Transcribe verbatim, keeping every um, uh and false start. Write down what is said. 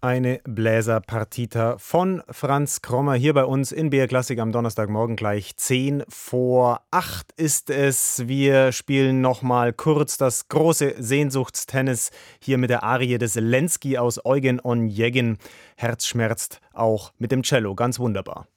Eine Bläserpartita von Franz Krommer hier bei uns in B R Klassik am Donnerstagmorgen gleich zehn vor acht ist es. Wir spielen nochmal kurz das große Sehnsuchtstennis hier mit der Arie des Lenski aus Eugen Onegin. Herz schmerzt auch mit dem Cello, ganz wunderbar.